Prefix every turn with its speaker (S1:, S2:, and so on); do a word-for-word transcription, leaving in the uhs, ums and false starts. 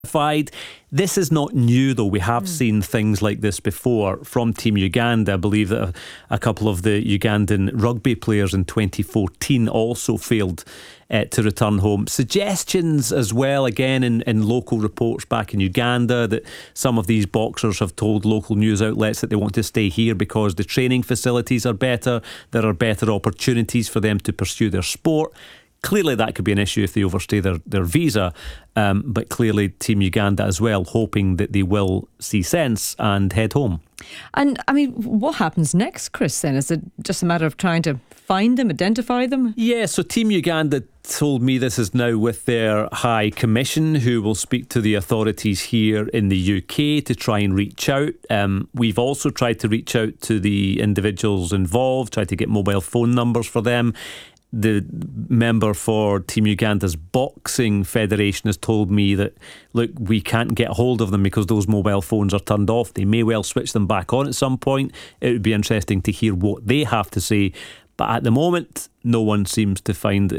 S1: This is not new, though. We have mm. seen things like this before from Team Uganda. I believe that a, a couple of the Ugandan rugby players in twenty fourteen also failed uh, to return home. Suggestions as well, again, in, in local reports back in Uganda, that some of these boxers have told local news outlets that they want to stay here because the training facilities are better. There are better opportunities for them to pursue their sport. Clearly that could be an issue if they overstay their, their visa, um, but clearly Team Uganda as well, hoping that they will see sense and head home.
S2: And I mean, what happens next, Chris, then? Is it just a matter of trying to find them, identify them?
S1: Yeah, so Team Uganda told me this is now with their High Commission, who will speak to the authorities here in the U K to try and reach out. Um, we've also tried to reach out to the individuals involved, tried to get mobile phone numbers for them. The member for Team Uganda's Boxing Federation has told me that, look, we can't get hold of them because those mobile phones are turned off. They may well switch them back on at some point. It would be interesting to hear what they have to say. But at the moment, no one seems to find